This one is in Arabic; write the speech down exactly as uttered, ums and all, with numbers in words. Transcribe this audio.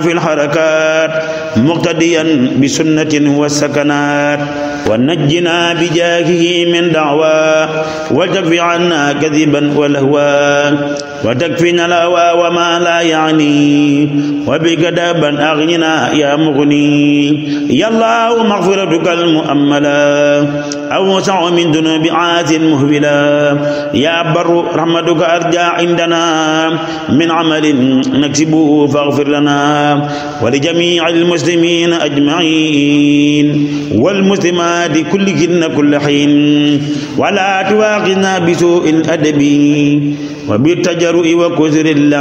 في الحركات مقتديا بسنة والسكنات ونجنا بجاهه من دعوى وتكفي عنا كذبا ولهوا وتكفينا الهوى وما لا يعني وبكدابا أغننا يا مغني يا الله مغفرتك المؤملة أوسع من ذنوب عاث مهبلا يا بر رحمتك أرجى عندنا من عمل نكسبه فاغفر لنا ولجميع المسلمين أجمعين والمسلمات كلهن كل حين ولا تواخذنا بسوء الأدب وبالتجرؤ وكثر اللعب